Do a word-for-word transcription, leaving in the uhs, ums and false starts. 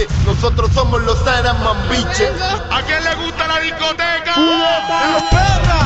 mamiche. Nosotros somos los Saramambiche. ¿A quién le gusta la discoteca? ¡Puñeta! ¡Perra!